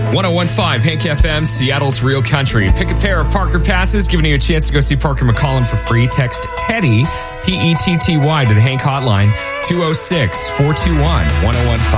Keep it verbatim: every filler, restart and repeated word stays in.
ten fifteen Hank F M, Seattle's Real Country. Pick a pair of Parker passes, giving you a chance to go see Parker McCollum for free. Text Petty, P E T T Y, to the Hank hotline, two oh six, four two one, one oh one five.